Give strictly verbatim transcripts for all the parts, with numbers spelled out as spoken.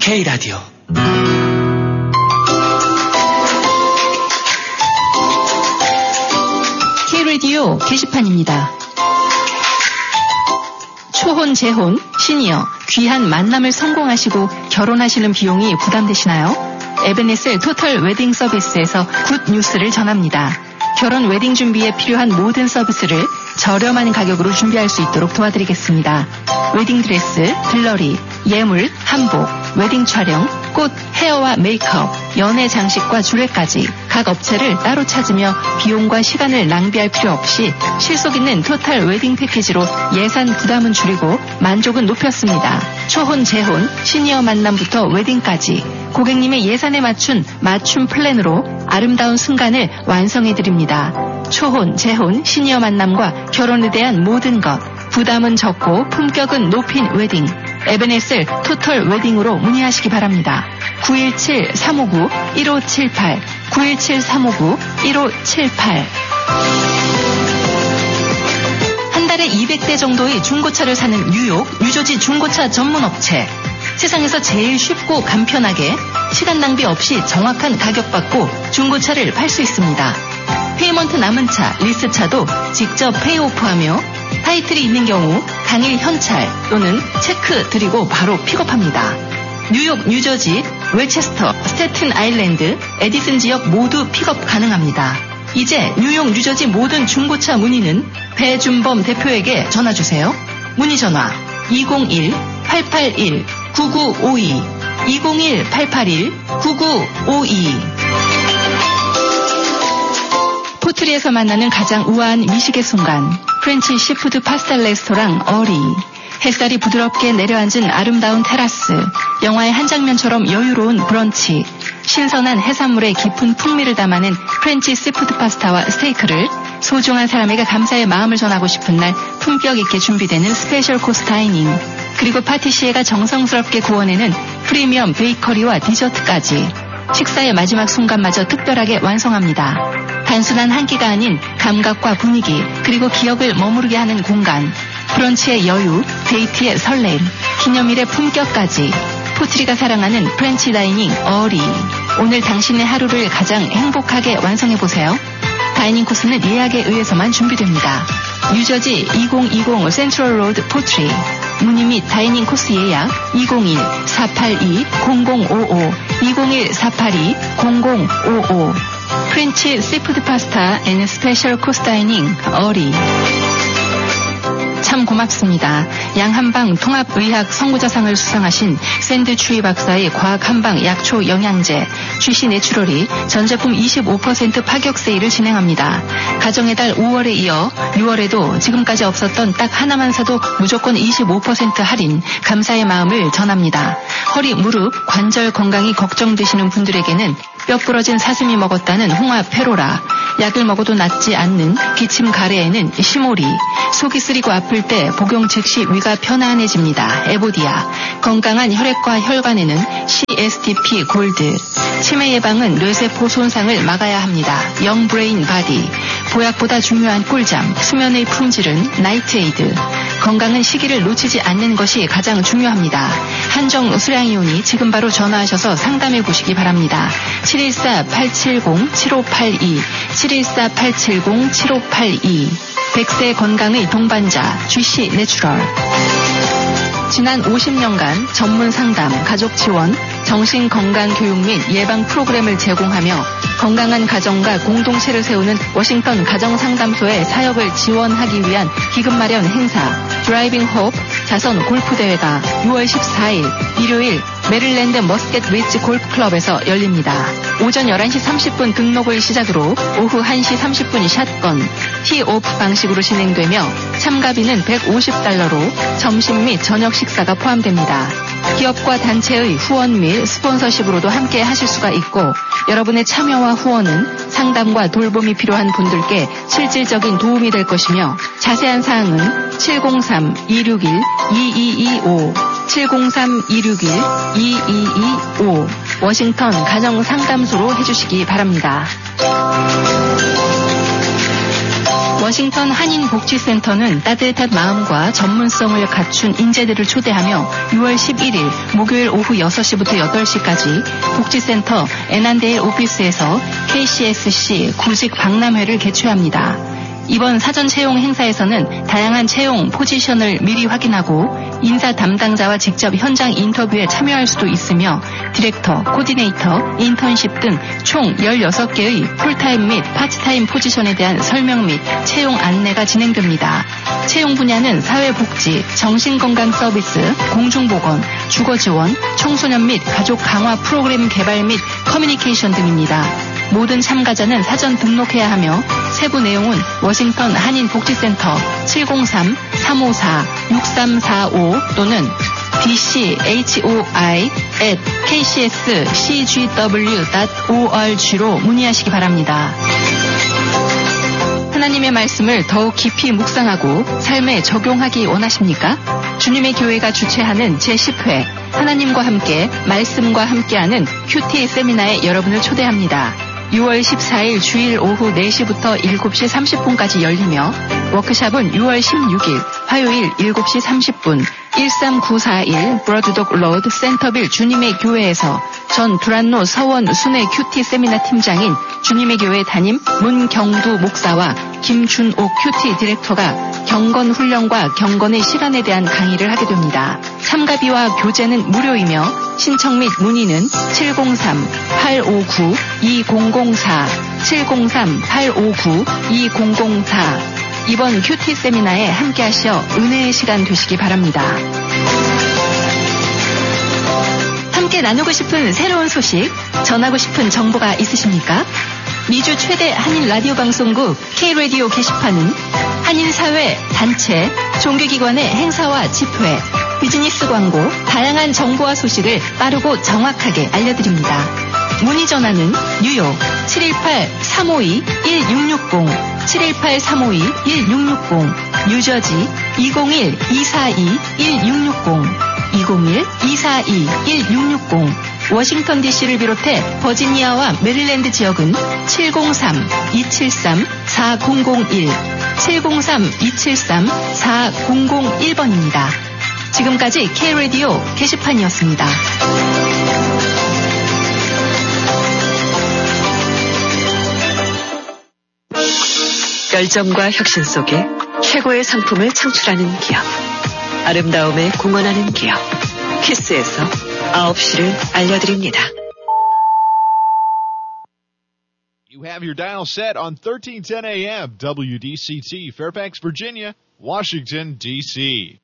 K라디오 K라디오 게시판입니다. 초혼, 재혼, 시니어, 귀한 만남을 성공하시고 결혼하시는 비용이 부담되시나요? 에베네셀 토털 웨딩 서비스에서 굿 뉴스를 전합니다. 결혼 웨딩 준비에 필요한 모든 서비스를 저렴한 가격으로 준비할 수 있도록 도와드리겠습니다. 웨딩드레스, 들러리, 예물, 한복, 웨딩 촬영, 꽃, 헤어와 메이크업, 연애 장식과 주례까지 각 업체를 따로 찾으며 비용과 시간을 낭비할 필요 없이 실속 있는 토탈 웨딩 패키지로 예산 부담은 줄이고 만족은 높였습니다. 초혼, 재혼, 시니어 만남부터 웨딩까지 고객님의 예산에 맞춘 맞춤 플랜으로 아름다운 순간을 완성해드립니다. 초혼, 재혼, 시니어 만남과 결혼에 대한 모든 것, 부담은 적고 품격은 높인 웨딩, 에베네셀 토털 웨딩으로 문의하시기 바랍니다. 구일칠 삼오구 일오칠팔 구일칠 삼오구 일오칠팔. 한 달에 이백 대 정도의 중고차를 사는 뉴욕 뉴저지 중고차 전문 업체. 세상에서 제일 쉽고 간편하게 시간 낭비 없이 정확한 가격 받고 중고차를 팔 수 있습니다. 페이먼트 남은 차, 리스차도 직접 페이오프하며 타이틀이 있는 경우 당일 현찰 또는 체크 드리고 바로 픽업합니다. 뉴욕, 뉴저지, 웨체스터, 스태튼 아일랜드, 에디슨 지역 모두 픽업 가능합니다. 이제 뉴욕, 뉴저지 모든 중고차 문의는 배준범 대표에게 전화주세요. 문의 전화 이공일 팔팔일 구구오이 이공일 팔팔일 구구오이. 포트리에서 만나는 가장 우아한 미식의 순간, 프렌치 시푸드 파스타 레스토랑 어리. 햇살이 부드럽게 내려앉은 아름다운 테라스, 영화의 한 장면처럼 여유로운 브런치, 신선한 해산물의 깊은 풍미를 담아낸 프렌치 시푸드 파스타와 스테이크를 소중한 사람에게 감사의 마음을 전하고 싶은 날 품격 있게 준비되는 스페셜 코스 다이닝, 그리고 파티시에가 정성스럽게 구워내는 프리미엄 베이커리와 디저트까지 식사의 마지막 순간마저 특별하게 완성합니다. 단순한 한 끼가 아닌 감각과 분위기, 그리고 기억을 머무르게 하는 공간, 브런치의 여유, 데이트의 설렘, 기념일의 품격까지 포트리가 사랑하는 프렌치 다이닝 어리. 오늘 당신의 하루를 가장 행복하게 완성해보세요. 다이닝 코스는 예약에 의해서만 준비됩니다. 뉴저지 이공이공 센트럴 로드 포트리. 문의 및 다이닝 코스 예약 이공일 사팔이 공공오오 이공일 사팔이 공공오오. 프렌치 시푸드 파스타 앤 스페셜 코스 다이닝 어리. 참 고맙습니다. 양한방 통합의학 선구자상을 수상하신 샌드 추이 박사의 과학 한방 약초 영양제 쥐씨 내추럴이 전 제품 이십오 퍼센트 파격 세일을 진행합니다. 가정의 달 오월에 이어 유월에도 지금까지 없었던 딱 하나만 사도 무조건 이십오 퍼센트 할인, 감사의 마음을 전합니다. 허리, 무릎, 관절 건강이 걱정되시는 분들에게는 뼈 부러진 사슴이 먹었다는 홍합 페로라, 약을 먹어도 낫지 않는 기침 가래에는 시모리, 속이 쓰리고 아플 때 복용 즉시 위가 편안해집니다. 에보디아, 건강한 혈액과 혈관에는 씨에스티피 골드, 치매 예방은 뇌세포 손상을 막아야 합니다. 영브레인 바디, 보약보다 중요한 꿀잠, 수면의 품질은 나이트에이드, 건강은 시기를 놓치지 않는 것이 가장 중요합니다. 한정 수량이오니 지금 바로 전화하셔서 상담해 보시기 바랍니다. 칠일사 팔칠공 칠오팔이 칠일사 팔칠공 칠오팔이. 백 세 건강의 동반자 쥐씨 내추럴. 지난 오십 년간 전문 상담, 가족 지원, 정신건강교육 및 예방 프로그램을 제공하며 건강한 가정과 공동체를 세우는 워싱턴 가정상담소의 사역을 지원하기 위한 기금 마련 행사 드라이빙 홉 자선 골프대회가 유월 십사일 일요일 메릴랜드 머스켓 리츠 골프클럽에서 열립니다. 오전 열한 시 삼십 분 등록을 시작으로 오후 한 시 삼십 분 샷건, 티오프 방식으로 진행되며 참가비는 백오십 달러로 점심 및 저녁 식사가 포함됩니다. 기업과 단체의 후원 및 스폰서십으로도 함께 하실 수가 있고, 여러분의 참여와 후원은 상담과 돌봄이 필요한 분들께 실질적인 도움이 될 것이며, 자세한 사항은 칠공삼 이육일 이이이오 칠공삼 이육일 이이이오 워싱턴 가정상담소로 해주시기 바랍니다. 워싱턴 한인복지센터는 따뜻한 마음과 전문성을 갖춘 인재들을 초대하며 유월 십일일 목요일 오후 여섯 시부터 여덟 시까지 복지센터 애난데일 오피스에서 케이씨에스씨 구직 박람회를 개최합니다. 이번 사전 채용 행사에서는 다양한 채용 포지션을 미리 확인하고 인사 담당자와 직접 현장 인터뷰에 참여할 수도 있으며 디렉터, 코디네이터, 인턴십 등 총 열여섯 개의 풀타임 및 파트타임 포지션에 대한 설명 및 채용 안내가 진행됩니다. 채용 분야는 사회복지, 정신건강 서비스, 공중보건, 주거지원, 청소년 및 가족 강화 프로그램 개발 및 커뮤니케이션 등입니다. 모든 참가자는 사전 등록해야 하며 세부 내용은 워싱턴 한인복지센터 칠공삼 삼오사 육삼사오 또는 디씨에이치오아이 앳 케이씨에스씨지더블유 닷 오알지로 문의하시기 바랍니다. 하나님의 말씀을 더욱 깊이 묵상하고 삶에 적용하기 원하십니까? 주님의 교회가 주최하는 제십 회 하나님과 함께 말씀과 함께하는 큐티 세미나에 여러분을 초대합니다. 유월 십사일 주일 오후 네 시부터 일곱 시 삼십 분까지 열리며 워크숍은 유월 십육일 화요일 일곱 시 삼십 분 일삼구사일 브로드독 로드 센터빌 주님의 교회에서 전 두란노 서원 순회 큐티 세미나 팀장인 주님의 교회 담임 문경두 목사와 김준옥 큐티 디렉터가 경건 훈련과 경건의 시간에 대한 강의를 하게 됩니다. 참가비와 교재는 무료이며 신청 및 문의는 칠공삼 팔오구 이공공사 칠공삼 팔오구 이공공사 이번 큐티 세미나에 함께하셔 은혜의 시간 되시기 바랍니다. 함께 나누고 싶은 새로운 소식, 전하고 싶은 정보가 있으십니까? 미주 최대 한인 라디오 방송국 K-라디오 게시판은 한인사회, 단체, 종교기관의 행사와 집회, 비즈니스 광고, 다양한 정보와 소식을 빠르고 정확하게 알려드립니다. 문의 전화는 뉴욕 칠일팔 삼오이 일육육공, 칠일팔 삼오이 일육육공, 뉴저지 이공일 이사이 일육육공, 이공일 이사이 일육육공, 워싱턴 디씨를 비롯해 버지니아와 메릴랜드 지역은 칠공삼 이칠삼 사공공일, 칠공삼 이칠삼 사공공일 번입니다. 지금까지 K-라디오 게시판이었습니다. 열정과 혁신 속에 최고의 상품을 창출하는 기업. 아름다움에 공헌하는 기업. 키스에서 아홉 시를 알려드립니다. You have your dial set on thirteen ten A M W D C T, Fairfax, Virginia, Washington, D C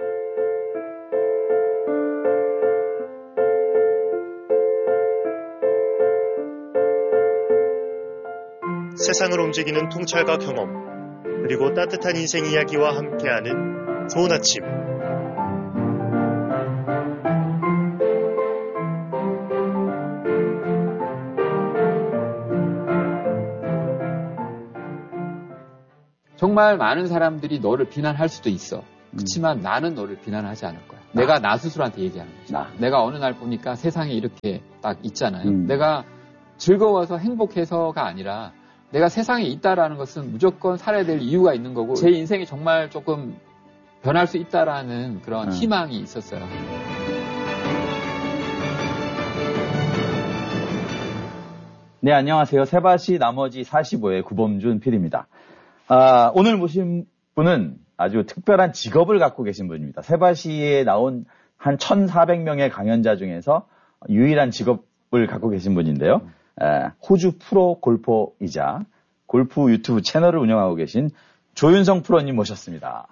세상을 움직이는 통찰과 경험, 그리고 따뜻한 인생 이야기와 함께하는 좋은 아침. 정말 많은 사람들이 너를 비난할 수도 있어. 그렇지만 음. 나는 너를 비난하지 않을 거야. 나. 내가 나 스스로한테 얘기하는 거지. 나. 내가 어느 날 보니까 세상에 이렇게 딱 있잖아요. 음. 내가 즐거워서 행복해서가 아니라 내가 세상에 있다라는 것은 무조건 살아야 될 이유가 있는 거고 제 인생이 정말 조금 변할 수 있다라는 그런 음. 희망이 있었어요. 네, 안녕하세요. 세바시 나머지 사십오의 구범준 피디입니다. 아, 오늘 모신 분은 아주 특별한 직업을 갖고 계신 분입니다. 세바시에 나온 한 천사백 명의 강연자 중에서 유일한 직업을 갖고 계신 분인데요. 에, 호주 프로 골퍼이자 골프 유튜브 채널을 운영하고 계신 조윤성 프로님 모셨습니다.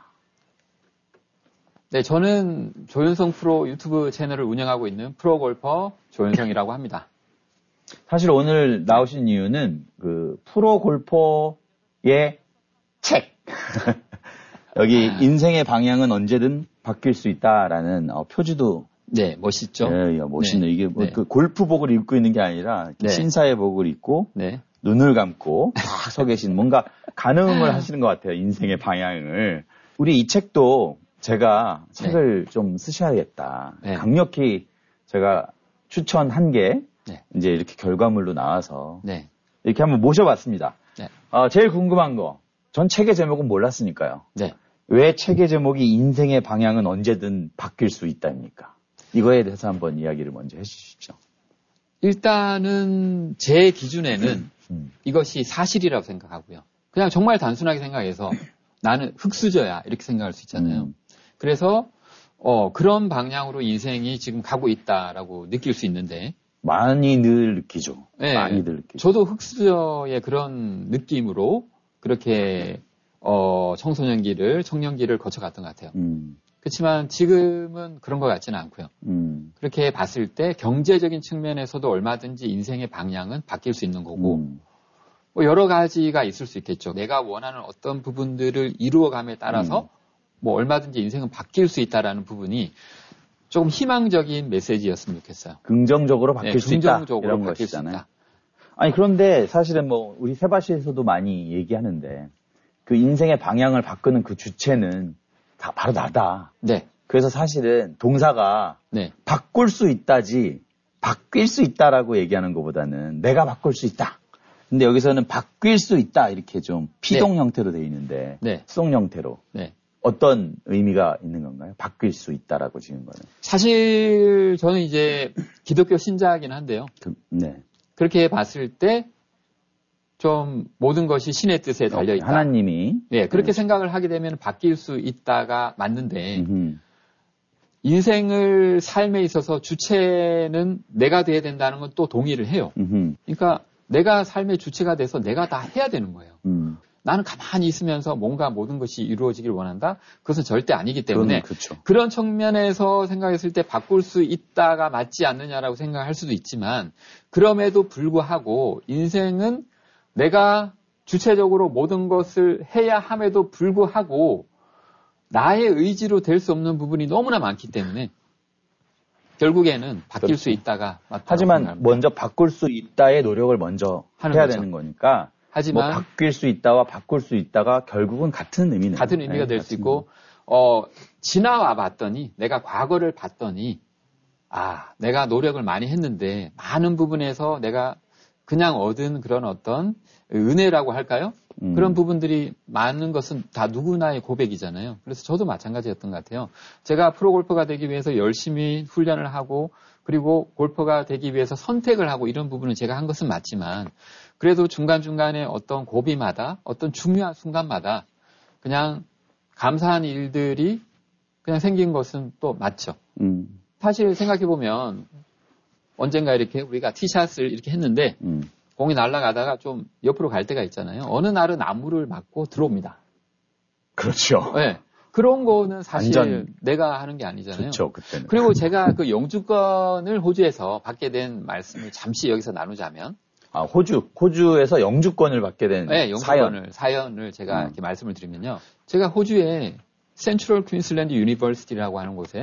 네, 저는 조윤성 프로 유튜브 채널을 운영하고 있는 프로 골퍼 조윤성이라고 합니다. 사실 오늘 나오신 이유는 그 프로 골퍼의 책. 여기 아. 인생의 방향은 언제든 바뀔 수 있다라는 어, 표지도 네, 멋있죠. 네, 멋있네. 네. 이게 뭐 네. 그 골프복을 입고 있는 게 아니라 네. 신사의 복을 입고 네. 눈을 감고 딱 서 계신 뭔가 가늠을 하시는 것 같아요. 인생의 방향을. 우리 이 책도 제가 네. 책을 좀 쓰셔야겠다. 네. 강력히 제가 추천한 게 네. 이제 이렇게 결과물로 나와서 네. 이렇게 한번 모셔봤습니다. 네. 어, 제일 궁금한 거 전 책의 제목은 몰랐으니까요. 네. 왜 책의 제목이 인생의 방향은 언제든 바뀔 수 있다입니까? 이거에 대해서 한번 이야기를 먼저 해주시죠. 일단은 제 기준에는 음. 이것이 사실이라고 생각하고요. 그냥 정말 단순하게 생각해서 나는 흙수저야 이렇게 생각할 수 있잖아요. 음. 그래서 어, 그런 방향으로 인생이 지금 가고 있다라고 느낄 수 있는데 많이들 느끼죠. 네, 많이들 느끼죠. 저도 흙수저의 그런 느낌으로 그렇게 어, 청소년기를 청년기를 거쳐갔던 것 같아요. 음. 그렇지만 지금은 그런 것 같지는 않고요. 음. 그렇게 봤을 때 경제적인 측면에서도 얼마든지 인생의 방향은 바뀔 수 있는 거고 음. 뭐 여러 가지가 있을 수 있겠죠. 내가 원하는 어떤 부분들을 이루어감에 따라서 음. 뭐 얼마든지 인생은 바뀔 수 있다라는 부분이 조금 희망적인 메시지였으면 좋겠어요. 긍정적으로 바뀔 네, 수 있다. 긍정적으로 이런 바뀔 것이잖아요. 수 있다. 아니 그런데 사실은 뭐 우리 세바시에서도 많이 얘기하는데 그 인생의 방향을 바꾸는 그 주체는 다 바로 나다. 네. 그래서 사실은 동사가 네. 바꿀 수 있다지 바뀔 수 있다라고 얘기하는 것보다는 내가 바꿀 수 있다. 근데 여기서는 바뀔 수 있다 이렇게 좀 피동 네. 형태로 되어 있는데 네. 수동 형태로 네. 어떤 의미가 있는 건가요? 바뀔 수 있다라고 지은 거는. 사실 저는 이제 기독교 신자이긴 한데요. 그, 네. 그렇게 봤을 때 좀 모든 것이 신의 뜻에 달려 있다. 하나님이 네, 그렇게 네. 생각을 하게 되면 바뀔 수 있다가 맞는데 음흠. 인생을 삶에 있어서 주체는 내가 돼야 된다는 건 또 동의를 해요. 음흠. 그러니까 내가 삶의 주체가 돼서 내가 다 해야 되는 거예요. 음. 나는 가만히 있으면서 뭔가 모든 것이 이루어지길 원한다? 그것은 절대 아니기 때문에 그렇죠. 그런 측면에서 생각했을 때 바꿀 수 있다가 맞지 않느냐라고 생각할 수도 있지만 그럼에도 불구하고 인생은 내가 주체적으로 모든 것을 해야 함에도 불구하고 나의 의지로 될 수 없는 부분이 너무나 많기 때문에 결국에는 바뀔 그렇죠. 수 있다가 맞다. 하지만 먼저 바꿀 수 있다의 노력을 먼저 하는 해야 거죠. 되는 거니까 하지만 뭐 바뀔 수 있다와 바꿀 수 있다가 결국은 같은 의미네요. 같은 의미가 네, 될 수 같은 있고 어, 지나와 봤더니 내가 과거를 봤더니 아 내가 노력을 많이 했는데 많은 부분에서 내가 그냥 얻은 그런 어떤 은혜라고 할까요? 음. 그런 부분들이 많은 것은 다 누구나의 고백이잖아요. 그래서 저도 마찬가지였던 것 같아요. 제가 프로골퍼가 되기 위해서 열심히 훈련을 하고 그리고 골퍼가 되기 위해서 선택을 하고 이런 부분은 제가 한 것은 맞지만 그래도 중간중간에 어떤 고비마다 어떤 중요한 순간마다 그냥 감사한 일들이 그냥 생긴 것은 또 맞죠. 음. 사실 생각해보면 언젠가 이렇게 우리가 티샷을 이렇게 했는데 음. 공이 날아가다가 좀 옆으로 갈 때가 있잖아요. 어느 날은 나무를 맞고 들어옵니다. 그렇죠. 네. 그런 거는 사실 완전 내가 하는 게 아니잖아요. 좋죠, 그때는. 그리고 제가 그 영주권을 호주에서 받게 된 말씀을 잠시 여기서 나누자면 아, 호주, 호주에서 영주권을 받게 된 네, 사연. 영주권을, 사연을 제가 음. 이렇게 말씀을 드리면요. 제가 호주에 센트럴 퀸슬랜드 유니버시티라고 하는 곳에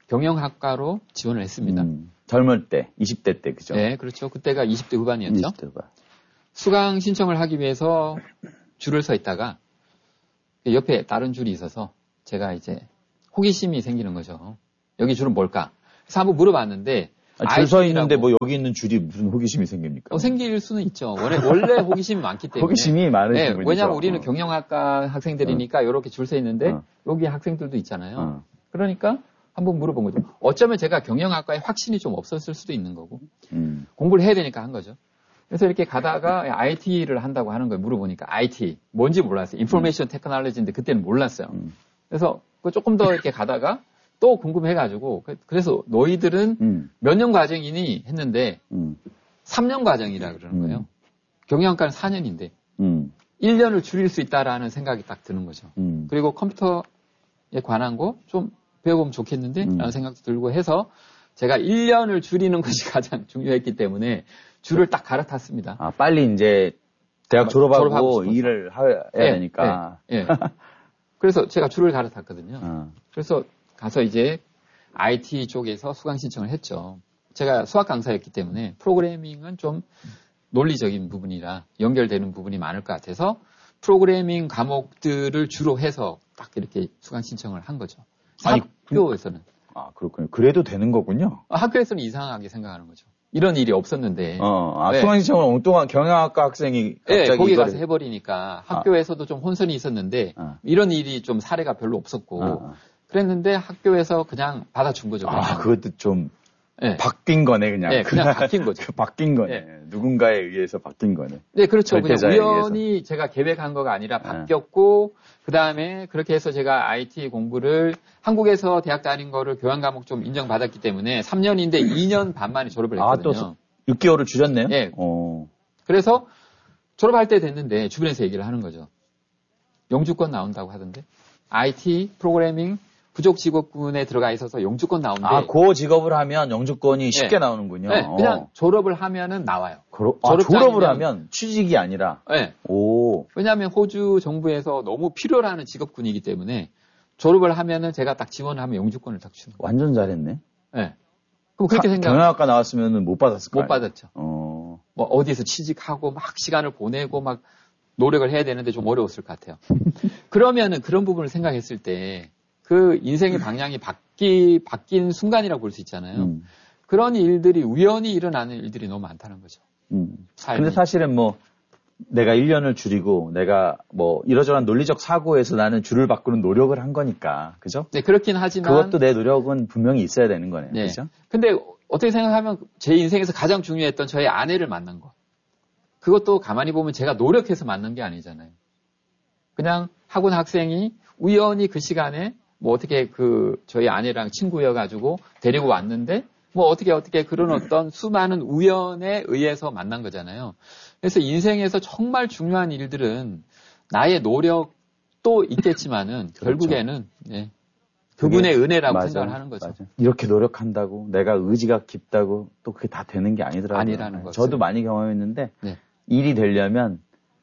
경영학과로 지원을 했습니다. 음, 젊을 때, 이십 대 때, 그죠? 네, 그렇죠. 그때가 이십 대 후반이었죠. 이십 대 후반. 수강 신청을 하기 위해서 줄을 서 있다가 옆에 다른 줄이 있어서 제가 이제 호기심이 생기는 거죠. 여기 줄은 뭘까? 그래서 한번 물어봤는데 줄 서 있는데 뭐 여기 있는 줄이 무슨 호기심이 생깁니까? 어, 생길 수는 있죠. 원래, 원래 호기심이 많기 때문에. 호기심이 많으신 네, 분이죠. 왜냐하면 우리는 어. 경영학과 학생들이니까 이렇게 줄 서 있는데 어. 여기 학생들도 있잖아요. 어. 그러니까 한번 물어본 거죠. 어쩌면 제가 경영학과에 확신이 좀 없었을 수도 있는 거고 음. 공부를 해야 되니까 한 거죠. 그래서 이렇게 가다가 아이티를 한다고 하는 걸 물어보니까 아이티 뭔지 몰랐어요. 인포메이션 테크놀로지인데 그때는 몰랐어요. 음. 그래서 조금 더 이렇게 가다가 또 궁금해가지고 그래서 너희들은 음. 몇 년 과정이니 했는데 음. 삼 년 과정이라 그러는 거예요. 음. 경영학과는 사 년인데 음. 일 년을 줄일 수 있다라는 생각이 딱 드는 거죠. 음. 그리고 컴퓨터에 관한 거 좀 배워보면 좋겠는데 음. 라는 생각도 들고 해서 제가 일 년을 줄이는 것이 가장 중요했기 때문에 줄을 딱 갈아탔습니다. 아, 빨리 이제 대학 졸업하고, 졸업하고 싶어서. 일을 해야 예, 되니까. 예, 예. 그래서 제가 줄을 갈아탔거든요. 어. 그래서 가서 이제 아이티 쪽에서 수강 신청을 했죠. 제가 수학 강사였기 때문에 프로그래밍은 좀 논리적인 부분이라 연결되는 부분이 많을 것 같아서 프로그래밍 과목들을 주로 해서 딱 이렇게 수강 신청을 한 거죠. 아니, 학교에서는. 아, 그렇군요. 그래도 되는 거군요. 학교에서는 이상하게 생각하는 거죠. 이런 일이 없었는데. 어, 아, 네. 수강 신청을 엉뚱한 경영학과 학생이 갑자기 네, 거기 이거를... 가서 해버리니까 학교에서도 아. 좀 혼선이 있었는데 아. 이런 일이 좀 사례가 별로 없었고 아. 그랬는데 학교에서 그냥 받아준 거죠. 그냥. 아, 그것도 좀 네. 바뀐 거네, 그냥. 네, 그냥 바뀐 거죠. 바뀐 거네. 네. 누군가에 의해서 바뀐 거네. 네, 그렇죠. 그냥 우연히 의해서. 제가 계획한 거가 아니라 바뀌었고, 네. 그 다음에 그렇게 해서 제가 아이티 공부를 한국에서 대학 다닌 거를 교양 과목 좀 인정받았기 때문에 삼 년인데 이 년 반 만에 졸업을 했거든요. 아, 또 육 개월을 줄였네요? 네. 오. 그래서 졸업할 때 됐는데 주변에서 얘기를 하는 거죠. 영주권 나온다고 하던데. 아이티 프로그래밍 부족 직업군에 들어가 있어서 영주권 나오는데. 아, 그 직업을 하면 영주권이 쉽게 네. 나오는군요. 네, 그냥 어. 졸업을 하면은 나와요. 그러, 아, 졸업을 하면 취직이 아니라. 네. 오. 왜냐하면 호주 정부에서 너무 필요로 하는 직업군이기 때문에 졸업을 하면은 제가 딱 지원을 하면 영주권을 딱 주는 거예요. 완전 잘했네. 네. 그럼 그렇게 생각. 경영학과 나왔으면 못 받았을 거예요. 못 받았죠. 어. 뭐 어디서 취직하고 막 시간을 보내고 막 노력을 해야 되는데 좀 어려웠을 것 같아요. 그러면은 그런 부분을 생각했을 때 그 인생의 방향이 바뀌, 바뀐 순간이라고 볼 수 있잖아요. 음. 그런 일들이 우연히 일어나는 일들이 너무 많다는 거죠. 음. 근데 사실은 뭐 내가 일 년을 줄이고 내가 뭐 이러저러한 논리적 사고에서 나는 줄을 바꾸는 노력을 한 거니까. 그죠? 네, 그렇긴 하지만. 그것도 내 노력은 분명히 있어야 되는 거네요. 네. 그죠? 근데 어떻게 생각하면 제 인생에서 가장 중요했던 저의 아내를 만난 것. 그것도 가만히 보면 제가 노력해서 만난 게 아니잖아요. 그냥 학원 학생이 우연히 그 시간에 뭐 어떻게 그 저희 아내랑 친구여가지고 데리고 왔는데 뭐 어떻게 어떻게 그런 어떤 수많은 우연에 의해서 만난 거잖아요. 그래서 인생에서 정말 중요한 일들은 나의 노력도 있겠지만은 그렇죠. 결국에는 네, 그분의 은혜라고 맞아, 생각을 하는 거죠. 맞아. 이렇게 노력한다고 내가 의지가 깊다고 또 그게 다 되는 게 아니더라고요. 아니라는 거죠. 저도 많이 경험했는데 네. 일이 되려면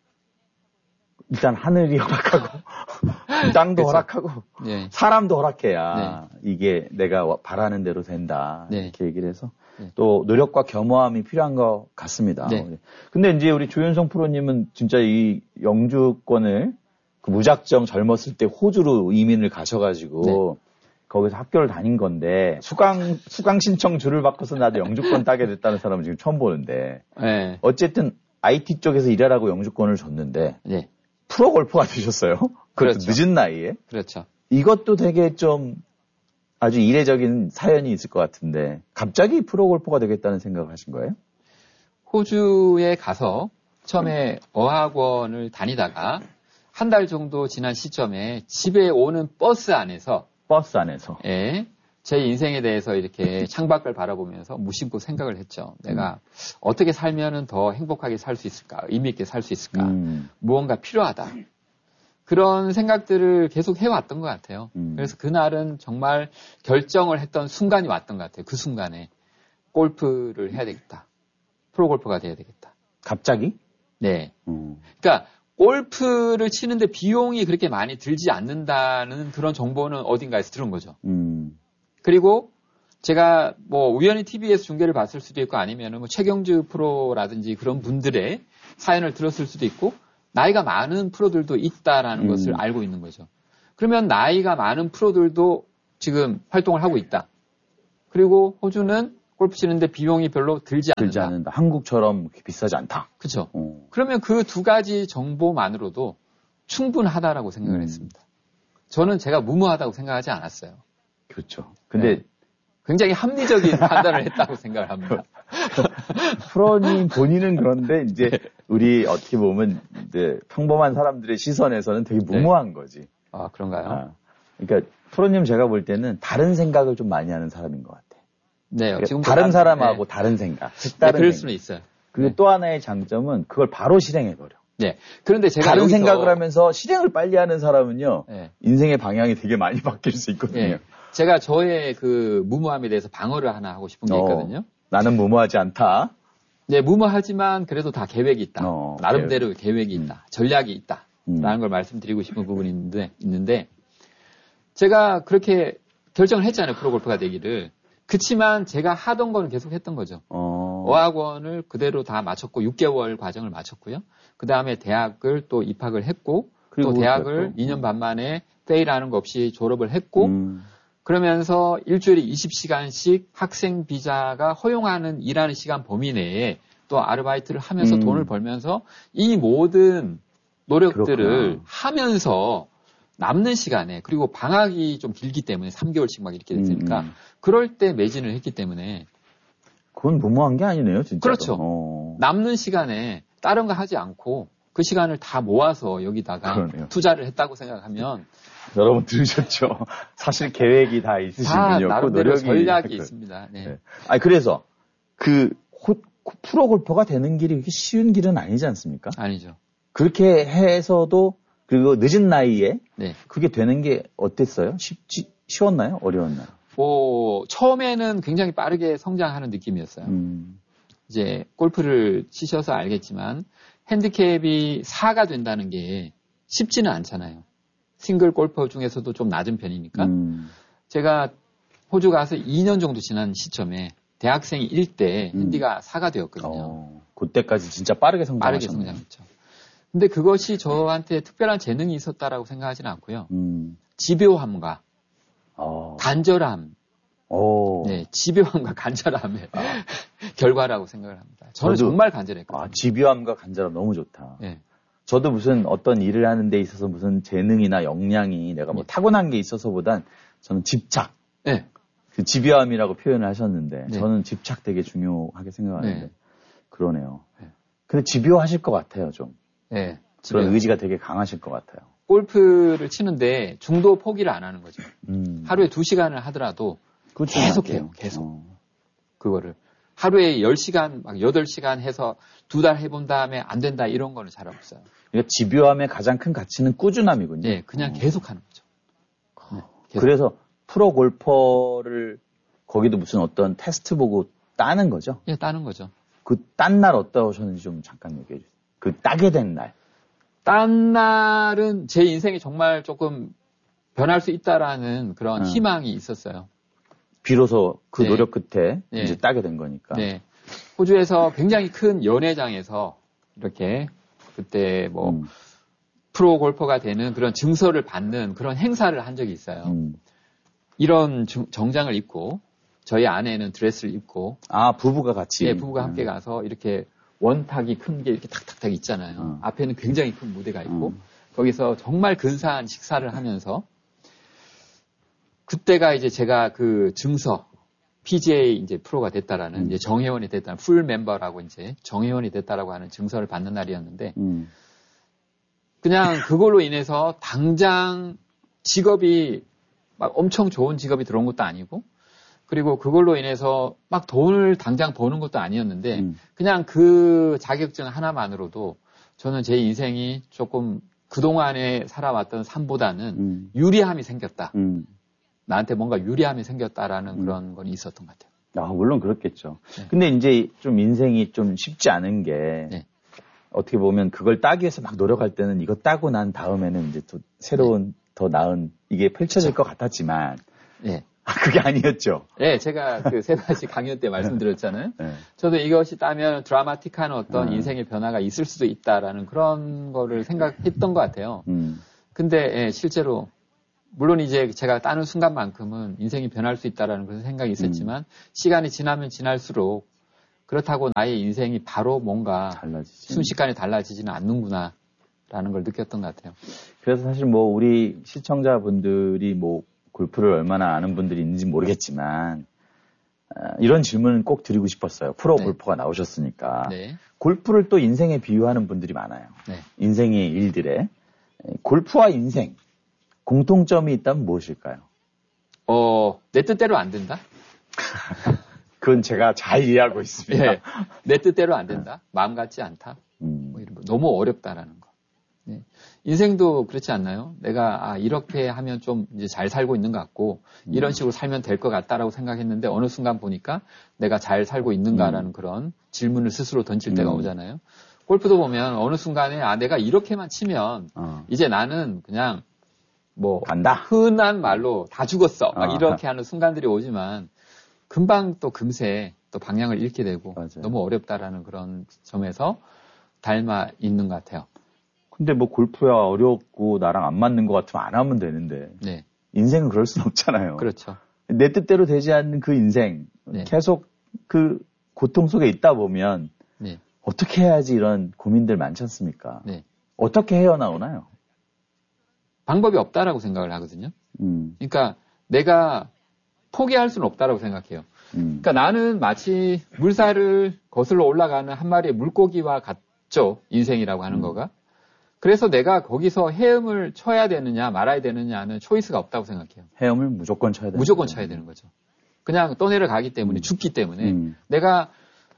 일단 하늘이 허락하고 땅도 그렇죠. 허락하고 네. 사람도 허락해야 네. 이게 내가 바라는 대로 된다 네. 이렇게 얘기를 해서 네. 또 노력과 겸허함이 필요한 것 같습니다. 네. 근데 이제 우리 조윤성 프로님은 진짜 이 영주권을 그 무작정 젊었을 때 호주로 이민을 가셔가지고 네. 거기서 학교를 다닌 건데 수강 수강 신청 줄을 바꿔서 나도 영주권 따게 됐다는 사람은 지금 처음 보는데 네. 어쨌든 아이티 쪽에서 일하라고 영주권을 줬는데. 네. 프로 골퍼가 되셨어요? 그렇죠. 늦은 나이에? 그렇죠. 이것도 되게 좀 아주 이례적인 사연이 있을 것 같은데 갑자기 프로 골퍼가 되겠다는 생각을 하신 거예요? 호주에 가서 처음에 어학원을 다니다가 한 달 정도 지난 시점에 집에 오는 버스 안에서 버스 안에서 예, 제 인생에 대해서 이렇게 창밖을 바라보면서 무심코 생각을 했죠. 내가 음. 어떻게 살면은 더 행복하게 살 수 있을까? 의미 있게 살 수 있을까? 음. 무언가 필요하다. 그런 생각들을 계속 해왔던 것 같아요. 음. 그래서 그날은 정말 결정을 했던 순간이 왔던 것 같아요. 그 순간에 골프를 해야 되겠다. 프로골퍼가 돼야 되겠다. 갑자기? 네. 음. 그러니까 골프를 치는데 비용이 그렇게 많이 들지 않는다는 그런 정보는 어딘가에서 들은 거죠. 음. 그리고 제가 뭐 우연히 티비에서 중계를 봤을 수도 있고 아니면은 뭐 최경주 프로라든지 그런 분들의 사연을 들었을 수도 있고 나이가 많은 프로들도 있다라는 음. 것을 알고 있는 거죠. 그러면 나이가 많은 프로들도 지금 활동을 하고 있다. 그리고 호주는 골프 치는데 비용이 별로 들지 않는다. 들지 않는다. 한국처럼 비싸지 않다. 그렇죠. 어. 그러면 그 두 가지 정보만으로도 충분하다라고 생각을 음. 했습니다. 저는 제가 무모하다고 생각하지 않았어요. 그렇죠. 근데 네. 굉장히 합리적인 판단을 했다고 생각을 합니다. 프로님 본인은 그런데 이제 네. 우리 어떻게 보면 이제 평범한 사람들의 시선에서는 되게 무모한 네. 거지. 아 그런가요? 아, 그러니까 프로님 제가 볼 때는 다른 생각을 좀 많이 하는 사람인 것 같아. 네. 그러니까 지금 다른 사람하고 네. 다른 생각, 색다른 네, 그럴 생각. 수는 있어요. 그리고 네. 또 하나의 장점은 그걸 바로 실행해버려. 네. 그런데 제가 다른 여기서... 생각을 하면서 실행을 빨리 하는 사람은요. 네. 인생의 방향이 되게 많이 바뀔 수 있거든요. 네. 제가 저의 그 무모함에 대해서 방어를 하나 하고 싶은 게 있거든요. 어, 나는 무모하지 않다. 네, 무모하지만 그래도 다 계획이 있다. 어, 나름대로 계획. 계획이 있다. 전략이 있다. 음. 라는 걸 말씀드리고 싶은 부분이 있는데, 있는데 제가 그렇게 결정을 했잖아요. 프로골퍼가 되기를. 그치만 제가 하던 건 계속 했던 거죠. 어. 어학원을 그대로 다 마쳤고 육 개월 과정을 마쳤고요. 그 다음에 대학을 또 입학을 했고 또 대학을 또. 이 년 반 만에 페일하는 거 없이 졸업을 했고 음. 그러면서 일주일에 이십 시간씩 학생 비자가 허용하는 일하는 시간 범위 내에 또 아르바이트를 하면서 음. 돈을 벌면서 이 모든 노력들을 그렇구나. 하면서 남는 시간에 그리고 방학이 좀 길기 때문에 삼 개월씩 막 이렇게 됐으니까 음. 그럴 때 매진을 했기 때문에 그건 무모한 게 아니네요, 진짜. 그렇죠. 어. 남는 시간에 다른 거 하지 않고 그 시간을 다 모아서 여기다가 그러네요. 투자를 했다고 생각하면 여러분 들으셨죠? 사실 계획이 다 있으신 다 분이었고 나름대로 노력이 전략이 그- 있습니다. 네. 네. 아니 그래서 그 호- 프로 골퍼가 되는 길이 그렇게 쉬운 길은 아니지 않습니까? 아니죠. 그렇게 해서도 그리고 늦은 나이에 네. 그게 되는 게 어땠어요? 쉽지 쉬웠나요? 어려웠나요? 뭐 처음에는 굉장히 빠르게 성장하는 느낌이었어요. 음. 이제 골프를 치셔서 알겠지만 핸디캡이 사가 된다는 게 쉽지는 않잖아요. 싱글 골퍼 중에서도 좀 낮은 편이니까. 음. 제가 호주 가서 이 년 정도 지난 시점에 대학생이 일 대 음. 핸디가 사가 되었거든요. 어, 그때까지 진짜 빠르게 빠르게 성장하셨네요. 성장했죠. 근데 그것이 저한테 특별한 재능이 있었다라고 생각하지는 않고요. 음. 집요함과 어. 간절함, 오. 네, 집요함과 간절함의 결과라고 생각을 합니다. 저는 저도- 정말 간절했거든요. 아, 집요함과 간절함 너무 좋다. 네. 저도 무슨 어떤 일을 하는 데 있어서 무슨 재능이나 역량이 내가 뭐 네. 타고난 게 있어서보단 저는 집착, 네. 그 집요함이라고 표현을 하셨는데 네. 저는 집착 되게 중요하게 생각하는데 네. 그러네요. 네. 근데 집요하실 것 같아요, 좀. 네. 그런 집요함. 의지가 되게 강하실 것 같아요. 골프를 치는데 중도 포기를 안 하는 거죠. 음. 하루에 두 시간을 하더라도 꾸준하게. 계속해요, 계속. 어. 그거를. 하루에 열 시간, 막 여덟 시간 해서 두 달 해본 다음에 안 된다 이런 거는 잘 없어요. 그러니까 집요함의 가장 큰 가치는 꾸준함이군요. 네, 그냥 어. 계속 하는 거죠. 네, 계속. 그래서 프로 골퍼를 거기도 무슨 어떤 테스트 보고 따는 거죠? 예, 따는 거죠. 그 딴 날 어떠셨는지 좀 잠깐 얘기해 주세요. 그 따게 된 날. 딴 날은 제 인생이 정말 조금 변할 수 있다라는 그런 음. 희망이 있었어요. 비로소 그 네. 노력 끝에 네. 이제 따게 된 거니까. 네. 호주에서 굉장히 큰 연회장에서 이렇게 그때 뭐 음, 프로 골퍼가 되는 그런 증서를 받는 그런 행사를 한 적이 있어요. 음. 이런 중- 정장을 입고 저희 아내는 드레스를 입고 아, 부부가 같이. 예, 부부가 함께 가서 이렇게 원탁이 큰 게 이렇게 탁탁탁 있잖아요. 음. 앞에는 굉장히 큰 무대가 있고 음. 거기서 정말 근사한 식사를 하면서 그때가 이제 제가 그 증서 피지에이 이제 프로가 됐다라는 음. 이제 정회원이 됐다는 풀 멤버라고 이제 정회원이 됐다라고 하는 증서를 받는 날이었는데 음. 그냥 그걸로 인해서 당장 직업이 막 엄청 좋은 직업이 들어온 것도 아니고 그리고 그걸로 인해서 막 돈을 당장 버는 것도 아니었는데 음. 그냥 그 자격증 하나만으로도 저는 제 인생이 조금 그동안에 살아왔던 삶보다는 음. 유리함이 생겼다. 음. 나한테 뭔가 유리함이 생겼다라는 음. 그런 건 있었던 것 같아요. 아, 물론 그렇겠죠. 네. 근데 이제 좀 인생이 좀 쉽지 않은 게 네. 어떻게 보면 그걸 따기 위해서 막 노력할 때는 이거 따고 난 다음에는 이제 또 새로운 더 나은 이게 펼쳐질 것 같았지만 예. 아, 그게 아니었죠. 예, 제가 그 세 가지 강연 때 말씀드렸잖아요. 네. 저도 이것이 따면 드라마틱한 어떤 음. 인생의 변화가 있을 수도 있다라는 그런 거를 생각했던 것 같아요. 음. 근데 예, 실제로 물론 이제 제가 따는 순간만큼은 인생이 변할 수 있다라는 그런 생각이 있었지만 음. 시간이 지나면 지날수록 그렇다고 나의 인생이 바로 뭔가 달라지지. 순식간에 달라지지는 않는구나라는 걸 느꼈던 것 같아요. 그래서 사실 뭐 우리 시청자분들이 뭐 골프를 얼마나 아는 분들이 있는지 모르겠지만 어, 이런 질문은 꼭 드리고 싶었어요. 프로 네. 골퍼가 나오셨으니까. 네. 골프를 또 인생에 비유하는 분들이 많아요. 네. 인생의 일들에. 골프와 인생 공통점이 있다면 무엇일까요? 어, 내 뜻대로 안 된다? 그건 제가 잘 이해하고 있습니다. 예. 내 뜻대로 안 된다? 마음 같지 않다? 음, 뭐 이런 거. 너무 어렵다라는 거. 네. 인생도 그렇지 않나요? 내가 아, 이렇게 하면 좀 이제 잘 살고 있는 것 같고 이런 식으로 살면 될 것 같다라고 생각했는데 어느 순간 보니까 내가 잘 살고 있는가라는 음. 그런 질문을 스스로 던질 때가 음. 오잖아요. 골프도 보면 어느 순간에 아 내가 이렇게만 치면 어, 이제 나는 그냥 뭐 간다. 흔한 말로 다 죽었어. 막 어. 이렇게 하는 순간들이 오지만 금방 또 금세 또 방향을 잃게 되고 맞아요. 너무 어렵다라는 그런 점에서 닮아 있는 것 같아요. 근데 뭐 골프야 어렵고 나랑 안 맞는 것 같으면 안 하면 되는데 네. 인생은 그럴 수는 없잖아요. 그렇죠. 내 뜻대로 되지 않는 그 인생, 네. 계속 그 고통 속에 있다 보면 네. 어떻게 해야지 이런 고민들 많지 않습니까? 네. 어떻게 헤어나오나요? 방법이 없다라고 생각을 하거든요. 음. 그러니까 내가 포기할 수는 없다라고 생각해요. 음. 그러니까 나는 마치 물살을 거슬러 올라가는 한 마리의 물고기와 같죠. 인생이라고 하는 음. 거가. 그래서 내가 거기서 헤엄을 쳐야 되느냐 말아야 되느냐는 초이스가 없다고 생각해요. 헤엄을 무조건 쳐야 되는 무조건 쳐야 되는 거죠. 그냥 떠내려가기 때문에 음. 죽기 때문에 음. 내가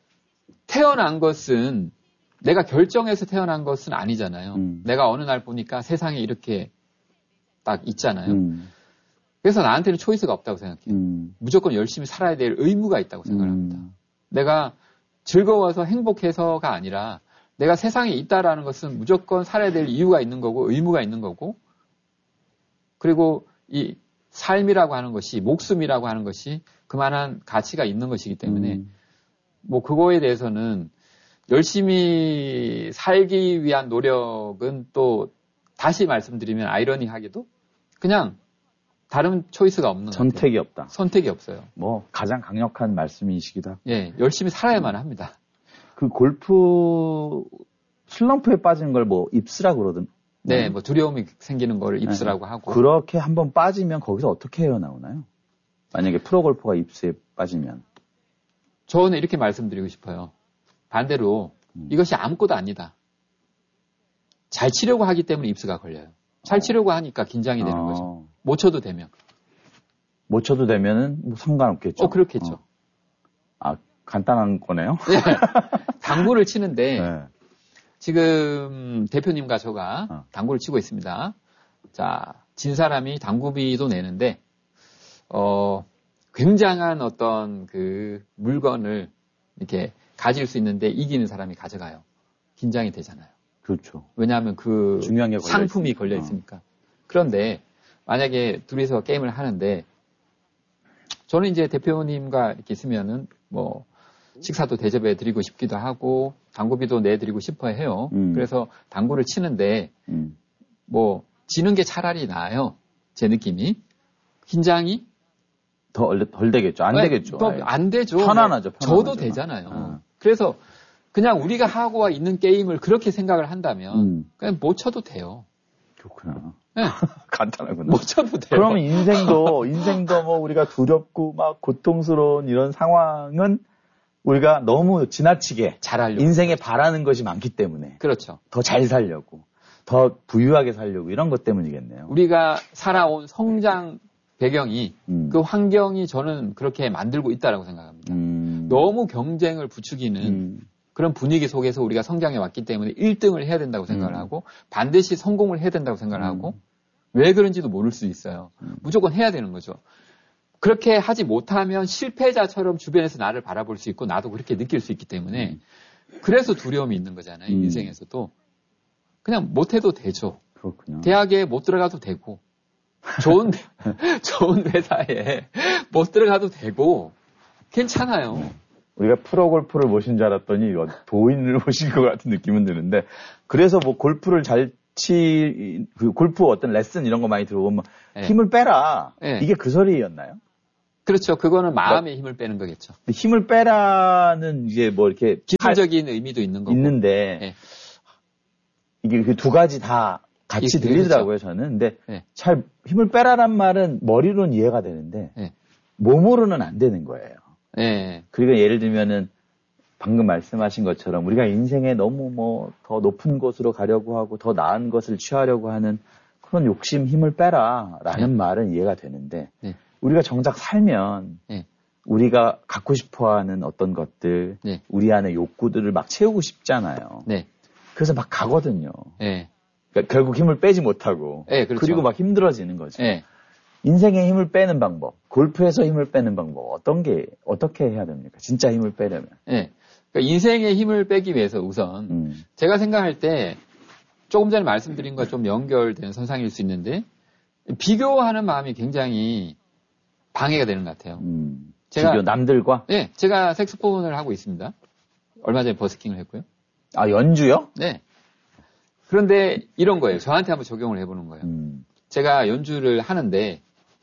태어난 것은 내가 결정해서 태어난 것은 아니잖아요. 음. 내가 어느 날 보니까 세상에 이렇게 딱 있잖아요. 음. 그래서 나한테는 초이스가 없다고 생각해요. 음. 무조건 열심히 살아야 될 의무가 있다고 생각을 합니다. 음. 내가 즐거워서 행복해서가 아니라 내가 세상에 있다라는 것은 무조건 살아야 될 이유가 있는 거고 의무가 있는 거고 그리고 이 삶이라고 하는 것이 목숨이라고 하는 것이 그만한 가치가 있는 것이기 때문에 음. 뭐 그거에 대해서는 열심히 살기 위한 노력은 또 다시 말씀드리면 아이러니하게도 그냥 다른 초이스가 없는 선택이 같아요. 없다. 선택이 없어요. 뭐 가장 강력한 말씀이시기도 하고. 예, 열심히 살아야만 합니다. 그 골프 슬럼프에 빠진 걸 뭐 입스라고 그러든. 네, 뭐 두려움이 생기는 걸 입스라고 네. 하고. 그렇게 한번 빠지면 거기서 어떻게 헤어나오나요? 만약에 프로골퍼가 입스에 빠지면. 저는 이렇게 말씀드리고 싶어요. 반대로 음. 이것이 아무것도 아니다. 잘 치려고 하기 때문에 입스가 걸려요. 잘 치려고 하니까 긴장이 되는 어. 거죠. 못 쳐도 되면. 못 쳐도 되면은 뭐 상관없겠죠. 어, 그렇겠죠. 어. 아, 간단한 거네요. 네. 당구를 치는데 네. 지금 대표님과 저가 어. 당구를 치고 있습니다. 자, 진 사람이 당구비도 내는데 어, 굉장한 어떤 그 물건을 이렇게 가질 수 있는데 이기는 사람이 가져가요. 긴장이 되잖아요. 그렇죠. 왜냐하면 그 중요한 게 상품이 걸려 있으니까. 어. 그런데 만약에 둘이서 게임을 하는데 저는 이제 대표님과 이렇게 있으면은 뭐 식사도 대접해 드리고 싶기도 하고 당구비도 내드리고 싶어 해요. 음. 그래서 당구를 치는데 음. 뭐 지는 게 차라리 나아요. 제 느낌이. 긴장이 더 덜 되겠죠. 안 아니, 되겠죠. 더 안 되죠. 편안하죠. 편안하죠. 저도 되잖아요. 어. 그래서 그냥 우리가 하고 있는 게임을 그렇게 생각을 한다면 음. 그냥 못 쳐도 돼요. 그렇구나. 네. 간단하구나. 못 쳐도 돼요. 그러면 인생도 인생도 뭐 우리가 두렵고 막 고통스러운 이런 상황은 우리가 너무 지나치게 잘하려고 인생에 바라는 것이 많기 때문에 그렇죠. 더 잘 살려고 더 부유하게 살려고 이런 것 때문이겠네요. 우리가 살아온 성장 배경이 음. 그 환경이 저는 그렇게 만들고 있다라고 생각합니다. 음. 너무 경쟁을 부추기는 음. 그런 분위기 속에서 우리가 성장해 왔기 때문에 일 등을 해야 된다고 생각을 음. 하고 반드시 성공을 해야 된다고 생각을 음. 하고 왜 그런지도 모를 수 있어요. 음. 무조건 해야 되는 거죠. 그렇게 하지 못하면 실패자처럼 주변에서 나를 바라볼 수 있고 나도 그렇게 느낄 수 있기 때문에 음. 그래서 두려움이 있는 거잖아요. 음. 인생에서도. 그냥 못해도 되죠. 그렇군요. 대학에 못 들어가도 되고 좋은 좋은 회사에 못 들어가도 되고 괜찮아요. 우리가 프로골프를 모신 줄 알았더니 도인을 모신 것 같은 느낌은 드는데 그래서 뭐 골프를 잘 치, 그 골프 어떤 레슨 이런 거 많이 들어보면 네. 힘을 빼라. 네. 이게 그 소리였나요? 그렇죠. 그거는 마음의 힘을 빼는 거겠죠. 힘을 빼라는 이제 뭐 이렇게 기술적인 의미도 있는 거고. 있는데 네. 이게 그 두 가지 다 같이 들리더라고요, 그렇죠. 저는. 근데 네. 잘 힘을 빼라란 말은 머리로는 이해가 되는데 네. 몸으로는 안 되는 거예요. 네. 그리고 예를 들면은 방금 말씀하신 것처럼 우리가 인생에 너무 뭐 더 높은 곳으로 가려고 하고 더 나은 것을 취하려고 하는 그런 욕심 힘을 빼라라는 네. 말은 이해가 되는데 네. 우리가 정작 살면 네. 우리가 갖고 싶어하는 어떤 것들 네. 우리 안에 욕구들을 막 채우고 싶잖아요. 네. 그래서 막 가거든요. 네. 그러니까 결국 힘을 빼지 못하고 네, 그렇죠. 그리고 막 힘들어지는 거죠. 네. 인생의 힘을 빼는 방법, 골프에서 힘을 빼는 방법 어떤 게 어떻게 해야 됩니까? 진짜 힘을 빼려면. 네. 그러니까 인생의 힘을 빼기 위해서 우선 음. 제가 생각할 때 조금 전에 말씀드린 것과 좀 연결된 선상일 수 있는데 비교하는 마음이 굉장히 방해가 되는 것 같아요. 음. 제가 비교 남들과? 네, 제가 색소폰을 하고 있습니다. 얼마 전에 버스킹을 했고요. 아 연주요? 네. 그런데 이런 거예요. 저한테 한번 적용을 해보는 거예요. 음. 제가 연주를 하는데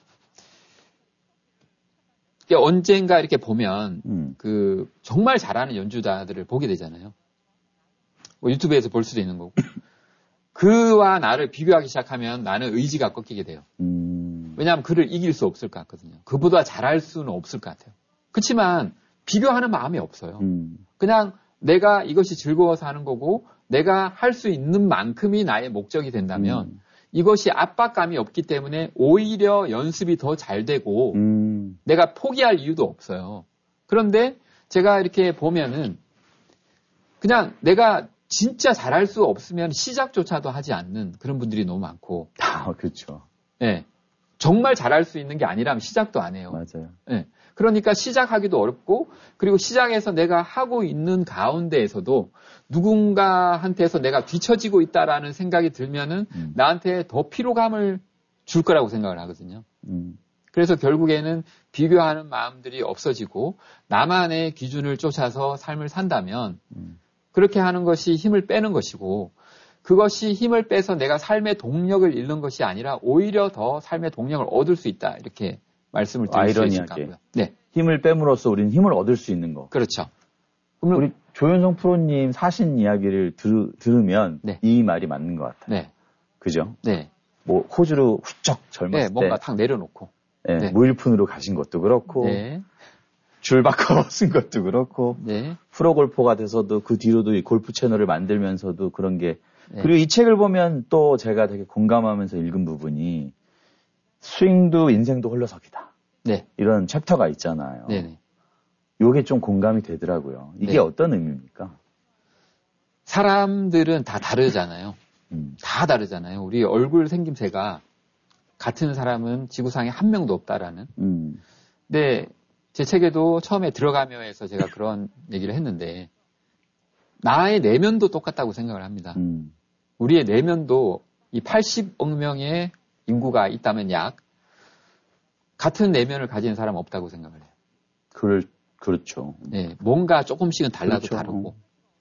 언젠가 이렇게 보면 음. 그 정말 잘하는 연주자들을 보게 되잖아요. 뭐 유튜브에서 볼 수도 있는 거고. 그와 나를 비교하기 시작하면 나는 의지가 꺾이게 돼요. 음. 왜냐하면 그를 이길 수 없을 것 같거든요. 그보다 잘할 수는 없을 것 같아요. 그렇지만 비교하는 마음이 없어요. 음. 그냥 내가 이것이 즐거워서 하는 거고 내가 할 수 있는 만큼이 나의 목적이 된다면 음. 이것이 압박감이 없기 때문에 오히려 연습이 더 잘 되고 음. 내가 포기할 이유도 없어요. 그런데 제가 이렇게 보면은 그냥 내가 진짜 잘할 수 없으면 시작조차도 하지 않는 그런 분들이 너무 많고. 아, 그렇죠. 예. 정말 잘할 수 있는 게 아니라면 시작도 안 해요. 맞아요. 예. 그러니까 시작하기도 어렵고, 그리고 시작해서 내가 하고 있는 가운데에서도 누군가한테서 내가 뒤처지고 있다라는 생각이 들면은 음. 나한테 더 피로감을 줄 거라고 생각을 하거든요. 음. 그래서 결국에는 비교하는 마음들이 없어지고 나만의 기준을 쫓아서 삶을 산다면 음. 그렇게 하는 것이 힘을 빼는 것이고 그것이 힘을 빼서 내가 삶의 동력을 잃는 것이 아니라 오히려 더 삶의 동력을 얻을 수 있다. 이렇게 말씀을 드릴 수 있을 것 같고요. 네. 힘을 빼므로써 우리는 힘을 얻을 수 있는 거. 그렇죠. 그럼 우리 조윤성 프로님 사신 이야기를 들, 들으면 네. 이 말이 맞는 것 같아요. 네. 그죠? 네. 뭐 호주로 훌쩍 젊었을 네, 때 뭔가 탁 내려놓고. 네, 네. 무일푼으로 가신 것도 그렇고 네. 줄 바꿔 쓴 것도 그렇고 네. 프로골퍼가 돼서도 그 뒤로도 이 골프 채널을 만들면서도 그런 게 네. 그리고 이 책을 보면 또 제가 되게 공감하면서 읽은 부분이 스윙도 인생도 홀로서기다. 네. 이런 챕터가 있잖아요. 네네. 요게 좀 공감이 되더라고요. 이게 네. 어떤 의미입니까? 사람들은 다 다르잖아요. 음. 다 다르잖아요. 우리 얼굴 생김새가 같은 사람은 지구상에 한 명도 없다라는. 음. 근데 제 책에도 처음에 들어가며 해서 제가 그런 얘기를 했는데 나의 내면도 똑같다고 생각을 합니다. 음. 우리의 내면도 이 팔십억 명의 인구가 있다면 약 같은 내면을 가진 사람 없다고 생각을 해요. 그럴, 그렇죠. 네, 뭔가 조금씩은 달라도 그렇죠. 다르고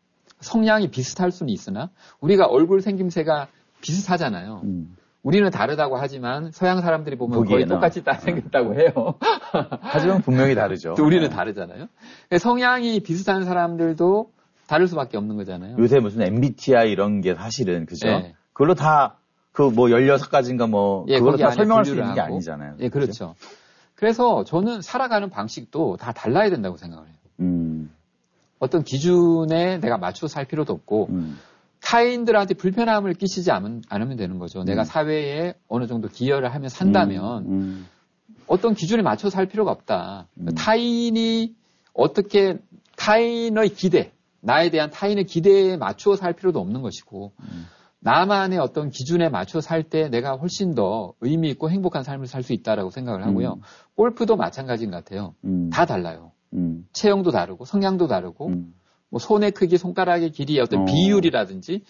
성향이 비슷할 수는 있으나 우리가 얼굴 생김새가 비슷하잖아요. 음. 우리는 다르다고 하지만 서양 사람들이 보면 거의 보기에는. 똑같이 다 생겼다고 해요. 하지만 분명히 다르죠. 또 우리는 다르잖아요. 성향이 비슷한 사람들도 다를 수밖에 없는 거잖아요. 요새 무슨 엠비티아이 이런 게 사실은 그죠? 네. 그걸로 다 그 뭐 열여섯 가지인가 뭐 예, 그걸로 거기 다 안에 설명할 수 분류를 있는 게 하고. 아니잖아요. 예, 그렇죠. 그래서 저는 살아가는 방식도 다 달라야 된다고 생각을 해요. 음. 어떤 기준에 내가 맞춰 살 필요도 없고 음. 타인들한테 불편함을 끼치지 않으면, 않으면 되는 거죠. 음. 내가 사회에 어느 정도 기여를 하며 산다면 음. 음. 어떤 기준에 맞춰 살 필요가 없다. 음. 타인이 어떻게 타인의 기대, 나에 대한 타인의 기대에 맞추어 살 필요도 없는 것이고 음. 나만의 어떤 기준에 맞춰 살 때 내가 훨씬 더 의미 있고 행복한 삶을 살 수 있다라고 생각을 하고요. 음. 골프도 마찬가지인 것 같아요. 음. 다 달라요. 음. 체형도 다르고 성향도 다르고 음. 뭐 손의 크기, 손가락의 길이의 어떤 어. 비율이라든지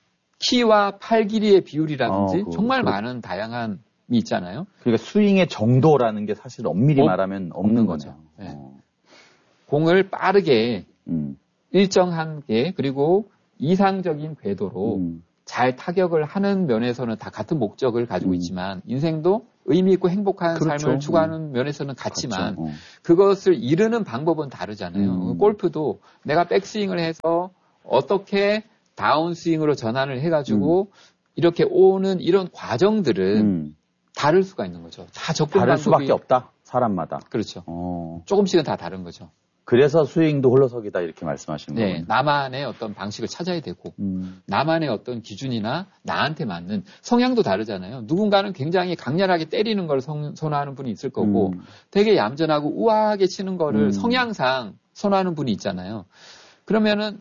키와 팔 길이의 비율이라든지 어, 그거, 정말 그거. 많은 다양함이 있잖아요. 그러니까 스윙의 정도라는 게 사실 엄밀히 없- 말하면 없는 없는 거죠. 거죠. 네. 어. 공을 빠르게 음. 일정한 게 그리고 이상적인 궤도로 음. 잘 타격을 하는 면에서는 다 같은 목적을 가지고 음. 있지만 인생도 의미 있고 행복한 그렇죠. 삶을 추구하는 면에서는 같지만 그렇죠. 어. 그것을 이루는 방법은 다르잖아요. 음. 골프도 내가 백스윙을 해서 어떻게 다운스윙으로 전환을 해가지고 이렇게 오는 이런 과정들은 음. 다를 수가 있는 거죠. 다 접근 다를 방법이 수밖에 없다. 사람마다. 그렇죠. 어. 조금씩은 다 다른 거죠. 그래서 스윙도 홀로서기다 이렇게 말씀하시는 네, 거군요. 나만의 어떤 방식을 찾아야 되고 음. 나만의 어떤 기준이나 나한테 맞는 성향도 다르잖아요. 누군가는 굉장히 강렬하게 때리는 걸 성, 선호하는 분이 있을 거고 음. 되게 얌전하고 우아하게 치는 거를 음. 성향상 선호하는 분이 있잖아요. 그러면은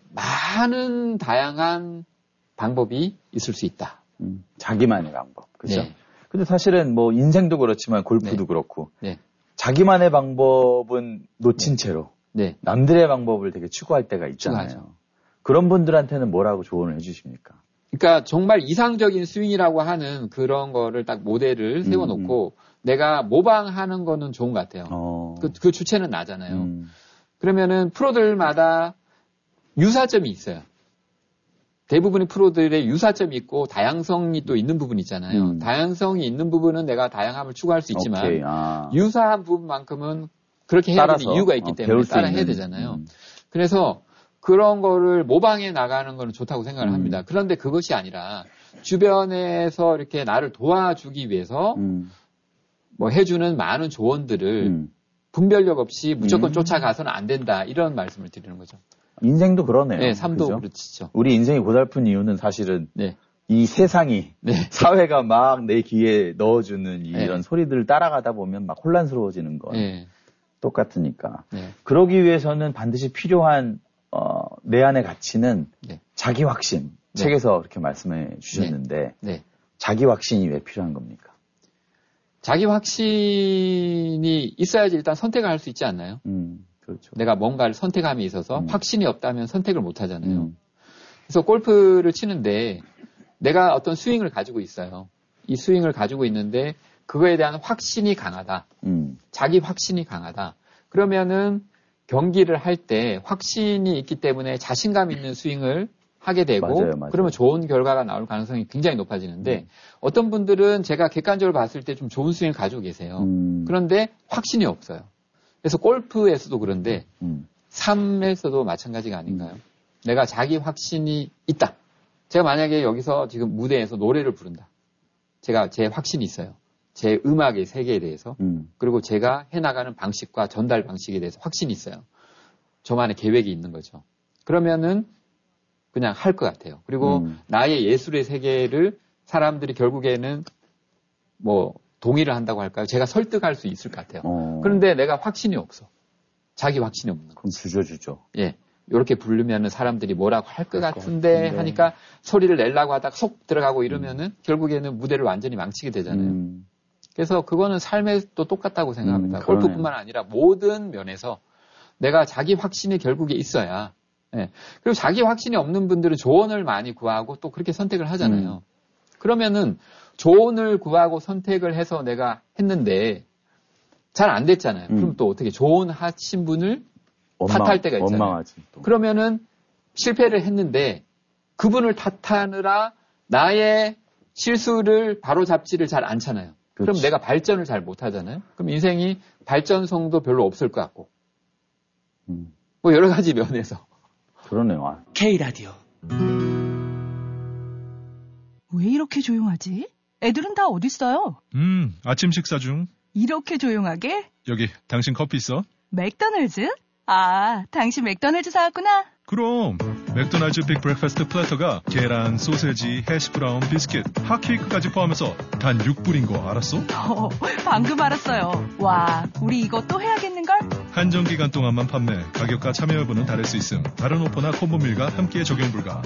많은 다양한 방법이 있을 수 있다. 음. 자기만의 방법. 그죠? 네. 근데 사실은 뭐 인생도 그렇지만 골프도 네. 그렇고 네. 자기만의 방법은 놓친 네. 채로 네. 남들의 방법을 되게 추구할 때가 있잖아요. 추구하죠. 그런 분들한테는 뭐라고 조언을 해주십니까? 그러니까 정말 이상적인 스윙이라고 하는 그런 거를 딱 모델을 세워놓고 내가 모방하는 거는 좋은 것 같아요. 어. 그, 그 주체는 나잖아요. 음. 그러면은 프로들마다 유사점이 있어요. 대부분의 프로들의 유사점이 있고 다양성이 또 있는 부분이 있잖아요. 음. 다양성이 있는 부분은 내가 다양함을 추구할 수 있지만 오케이. 아. 유사한 부분만큼은 그렇게 해야 따라서, 되는 이유가 있기 어, 때문에 따라 있는. 해야 되잖아요. 음. 그래서 그런 거를 모방해 나가는 거는 좋다고 생각을 음. 합니다. 그런데 그것이 아니라 주변에서 이렇게 나를 도와주기 위해서 음. 뭐 해주는 많은 조언들을 음. 분별력 없이 무조건 음. 쫓아가서는 안 된다. 이런 말씀을 드리는 거죠. 인생도 그러네요. 네, 삶도 그죠? 그렇죠. 우리 인생이 고달픈 이유는 사실은 네. 이 세상이 네. 사회가 막 내 귀에 넣어주는 이런 네. 소리들을 따라가다 보면 막 혼란스러워지는 건 네. 똑같으니까. 네. 그러기 위해서는 반드시 필요한 어, 내 안의 가치는 네. 자기 확신. 네. 책에서 그렇게 말씀해 주셨는데 네. 자기 확신이 왜 필요한 겁니까? 자기 확신이 있어야지 일단 선택을 할 수 있지 않나요? 음, 그렇죠. 내가 뭔가를 선택함에 있어서 음. 확신이 없다면 선택을 못 하잖아요. 음. 그래서 골프를 치는데 내가 어떤 스윙을 가지고 있어요. 이 스윙을 가지고 있는데 그거에 대한 확신이 강하다. 음. 자기 확신이 강하다. 그러면은 경기를 할 때 확신이 있기 때문에 자신감 있는 스윙을 하게 되고 맞아요, 맞아요. 그러면 좋은 결과가 나올 가능성이 굉장히 높아지는데 음. 어떤 분들은 제가 객관적으로 봤을 때 좀 좋은 스윙을 가지고 계세요. 음. 그런데 확신이 없어요. 그래서 골프에서도 그런데 음. 삶에서도 마찬가지가 아닌가요? 내가 자기 확신이 있다. 제가 만약에 여기서 지금 무대에서 노래를 부른다. 제가 제 확신이 있어요. 제 음악의 세계에 대해서. 음. 그리고 제가 해나가는 방식과 전달 방식에 대해서 확신이 있어요. 저만의 계획이 있는 거죠. 그러면은 그냥 할 것 같아요. 그리고 음. 나의 예술의 세계를 사람들이 결국에는 뭐 동의를 한다고 할까요? 제가 설득할 수 있을 것 같아요. 어. 그런데 내가 확신이 없어. 자기 확신이 없는 거. 그럼 주저주죠. 예. 이렇게 부르면은 사람들이 뭐라고 할 것 할 것 같은데 같은데. 하니까 소리를 내려고 하다가 속 들어가고 이러면은 음. 결국에는 무대를 완전히 망치게 되잖아요. 음. 그래서 그거는 삶에도 똑같다고 생각합니다. 음, 골프뿐만 아니라 모든 면에서 내가 자기 확신이 결국에 있어야. 예. 그리고 자기 확신이 없는 분들은 조언을 많이 구하고 또 그렇게 선택을 하잖아요. 음. 그러면은 조언을 구하고 선택을 해서 내가 했는데 잘 안 됐잖아요. 음. 그럼 또 어떻게 조언하신 분을 원망, 탓할 때가 있잖아요. 원망하지, 또. 그러면은 실패를 했는데 그분을 탓하느라 나의 실수를 바로잡지를 잘 않잖아요. 그럼 내가 발전을 잘 못하잖아요. 그럼 인생이 발전성도 별로 없을 것 같고. 음. 뭐 여러 가지 면에서. 그러네요. K라디오. 왜 이렇게 조용하지? 애들은 다 어딨어요? 음, 아침 식사 중. 이렇게 조용하게? 여기, 당신 커피 있어? 맥도날드? 아, 당신 맥도날드 사왔구나? 그럼 맥도날드 빅 브렉퍼스트 플래터가 계란, 소세지, 해시브라운, 비스킷, 핫케이크까지 포함해서 단 육 불인 거 알았어? 어, 방금 알았어요. 와, 우리 이거 또 해야겠는걸? 한정기간 동안만 판매, 가격과 참여 여부는 다를 수 있음. 다른 오퍼나 콤보밀과 함께 적용 불가.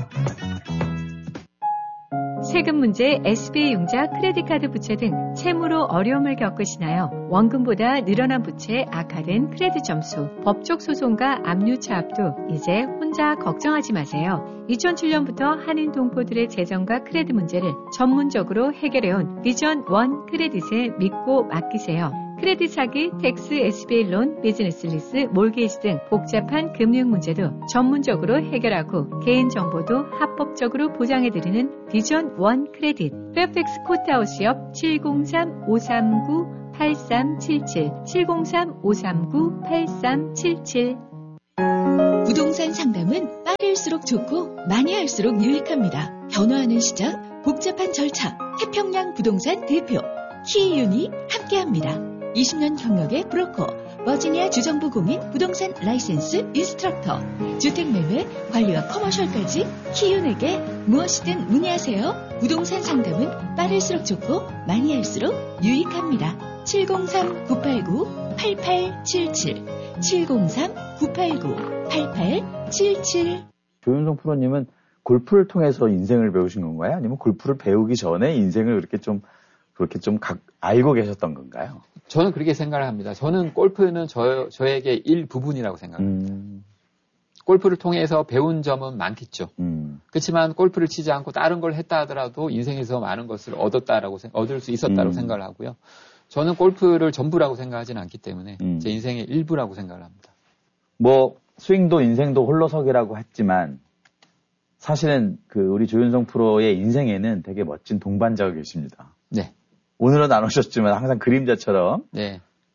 세금 문제, 에스비아이 융자, 크레딧카드 부채 등 채무로 어려움을 겪으시나요? 원금보다 늘어난 부채, 악화된 크레딧 점수, 법적 소송과 압류 차압도 이제 혼자 걱정하지 마세요. 이천칠 년부터 한인 동포들의 재정과 크레딧 문제를 전문적으로 해결해온 비전 원 크레딧에 믿고 맡기세요. 크레딧 사기, 텍스, 에스비아이 론, 비즈니스 리스, 몰게이지 등 복잡한 금융 문제도 전문적으로 해결하고 개인정보도 합법적으로 보장해드리는 비전 원 크레딧. 페어팩스 코트하우스 옆 칠공삼 오삼구 팔삼칠칠 칠공삼 오삼구 팔삼칠칠. 부동산 상담은 빠를수록 좋고 많이 할수록 유익합니다. 변화하는 시장, 복잡한 절차, 태평양 부동산 대표 키이윤이 함께합니다. 이십 년 경력의 브로커, 버지니아 주정부 공인 부동산 라이센스 인스트럭터, 주택매매, 관리와 커머셜까지 키이윤에게 무엇이든 문의하세요. 부동산 상담은 빠를수록 좋고 많이 할수록 유익합니다. 칠공삼 구팔구 팔팔칠칠 칠공삼 구팔구 팔팔칠칠. 조윤성 프로님은 골프를 통해서 인생을 배우신 건가요? 아니면 골프를 배우기 전에 인생을 그렇게 좀 그렇게 좀 각, 알고 계셨던 건가요? 저는 그렇게 생각을 합니다. 저는 골프는 저, 저에게 일부분이라고 생각합니다. 음. 골프를 통해서 배운 점은 많겠죠. 음. 그렇지만 골프를 치지 않고 다른 걸 했다 하더라도 인생에서 많은 것을 얻었다라고 얻을 수 있었다고 음. 생각을 하고요. 저는 골프를 전부라고 생각하지는 않기 때문에 음. 제 인생의 일부라고 생각을 합니다. 뭐 스윙도 인생도 홀로서기라고 했지만 사실은 그 우리 조윤성 프로의 인생에는 되게 멋진 동반자가 계십니다. 네. 오늘은 안 오셨지만 항상 그림자처럼 네.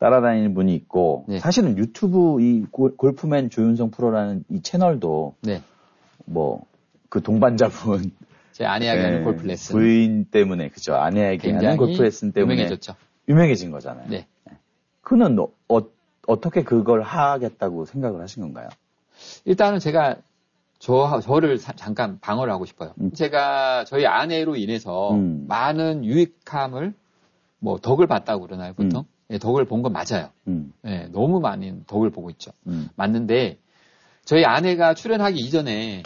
따라다니는 분이 있고 네. 사실은 유튜브 이 골, 골프맨 조윤성 프로라는 이 채널도 네. 뭐 그 동반자분 제 아내에게 네, 하는 골프 레슨 부인 때문에 그죠 아내에게 하는 골프 레슨 때문에 유명해졌죠. 유명해진 거잖아요. 네. 그는 어, 어, 어떻게 그걸 하겠다고 생각을 하신 건가요? 일단은 제가 저, 저를 사, 잠깐 방어를 하고 싶어요. 음. 제가 저희 아내로 인해서 음. 많은 유익함을 뭐 덕을 봤다고 그러나요 보통? 음. 예, 덕을 본 건 맞아요. 음. 예, 너무 많은 덕을 보고 있죠. 음. 맞는데 저희 아내가 출연하기 이전에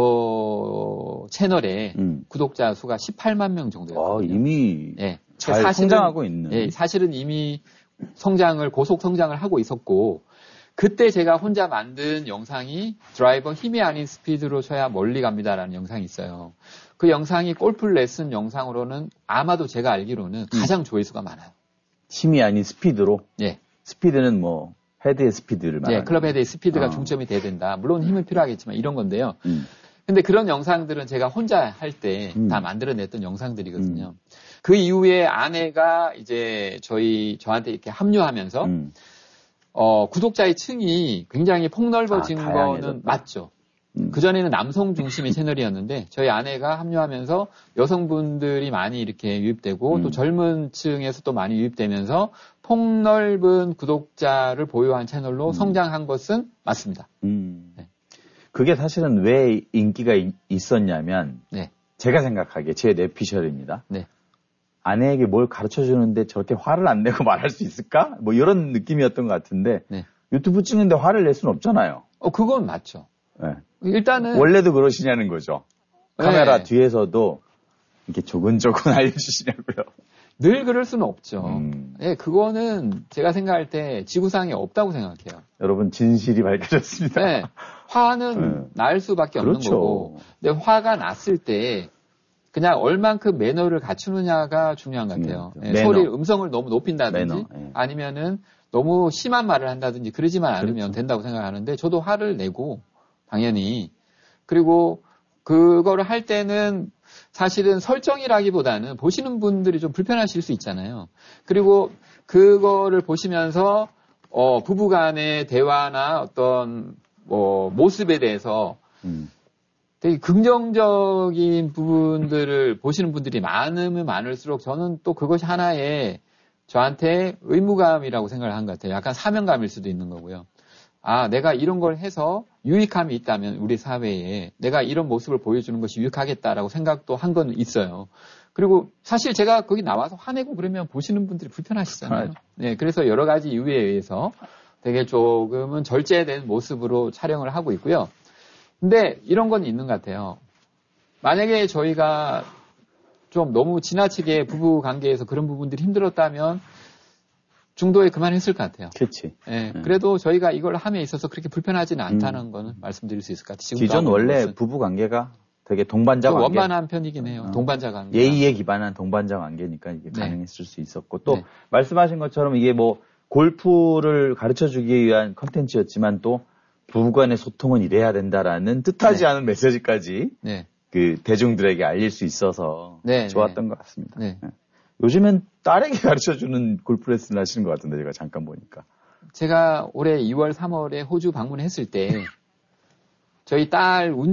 저 채널에 음. 구독자 수가 십팔만 명 정도였거든요. 아, 이미 예, 잘 사실은, 성장하고 있는. 예, 사실은 이미 성장을 고속 성장을 하고 있었고 그때 제가 혼자 만든 영상이 드라이버 힘이 아닌 스피드로 쳐야 멀리 갑니다라는 영상이 있어요. 그 영상이 골프 레슨 영상으로는 아마도 제가 알기로는 가장 조회수가 많아요. 힘이 아닌 스피드로? 예. 스피드는 뭐 헤드의 스피드를 말하는 예, 클럽 헤드의 스피드가 어. 중점이 돼야 된다. 물론 힘은 필요하겠지만 이런 건데요. 음. 근데 그런 영상들은 제가 혼자 할 때 다 음. 만들어냈던 영상들이거든요. 음. 그 이후에 아내가 이제 저희 저한테 이렇게 합류하면서 음. 어, 구독자의 층이 굉장히 폭넓어진 아, 거는 맞죠. 음. 그전에는 남성 중심의 채널이었는데 저희 아내가 합류하면서 여성분들이 많이 이렇게 유입되고 음. 또 젊은 층에서 또 많이 유입되면서 폭넓은 구독자를 보유한 채널로 음. 성장한 것은 맞습니다. 음. 네. 그게 사실은 왜 인기가 이, 있었냐면 네. 제가 생각하기에 제 뇌피셜입니다. 네. 아내에게 뭘 가르쳐주는데 저렇게 화를 안 내고 말할 수 있을까? 뭐 이런 느낌이었던 것 같은데 네. 유튜브 찍는데 화를 낼 수는 없잖아요. 어, 그건 맞죠. 네. 일단은 원래도 그러시냐는 거죠. 카메라 네. 뒤에서도 이렇게 조근조근 알려주시냐고요. 늘 그럴 수는 없죠. 음. 예, 그거는 제가 생각할 때 지구상에 없다고 생각해요. 여러분 진실이 밝혀졌습니다. 네, 화는 네. 날 수밖에 없는 그렇죠. 거고, 근데 화가 났을 때 그냥 얼만큼 매너를 갖추느냐가 중요한 것 같아요. 음, 예, 매너. 소리 음성을 너무 높인다든지 매너, 예. 아니면은 너무 심한 말을 한다든지 그러지만 않으면 그렇죠. 된다고 생각하는데 저도 화를 내고 당연히 그리고 그거를 할 때는 사실은 설정이라기보다는 보시는 분들이 좀 불편하실 수 있잖아요. 그리고 그거를 보시면서 어, 부부간의 대화나 어떤 뭐 모습에 대해서 음. 되게 긍정적인 부분들을 보시는 분들이 많으면 많을수록 저는 또 그것이 하나의 저한테 의무감이라고 생각을 한 것 같아요. 약간 사명감일 수도 있는 거고요. 아, 내가 이런 걸 해서 유익함이 있다면 우리 사회에 내가 이런 모습을 보여주는 것이 유익하겠다라고 생각도 한 건 있어요. 그리고 사실 제가 거기 나와서 화내고 그러면 보시는 분들이 불편하시잖아요. 네, 그래서 여러 가지 이유에 의해서 되게 조금은 절제된 모습으로 촬영을 하고 있고요. 근데 이런 건 있는 것 같아요. 만약에 저희가 좀 너무 지나치게 부부 관계에서 그런 부분들이 힘들었다면 중도에 그만했을 것 같아요. 그렇지. 예, 네. 그래도 저희가 이걸 함에 있어서 그렇게 불편하지는 않다는 음. 거는 말씀드릴 수 있을 것 같아요. 기존 원래 부부 관계가 되게 동반자 관계. 원만한 편이긴 해요. 어. 동반자 관계. 예의에 기반한 동반자 관계니까 이게 네. 가능했을 수 있었고 또 네. 말씀하신 것처럼 이게 뭐 골프를 가르쳐 주기 위한 컨텐츠였지만 또 부부간의 소통은 이래야 된다라는 뜻하지 네. 않은 메시지까지 네. 그 대중들에게 알릴 수 있어서 네, 좋았던 네. 것 같습니다. 네. 요즘엔 딸에게 가르쳐 주는 골프 레슨을 하시는 것 같은데 제가 잠깐 보니까. 제가 올해 이월, 삼월에 호주 방문했을 때 저희 딸 운전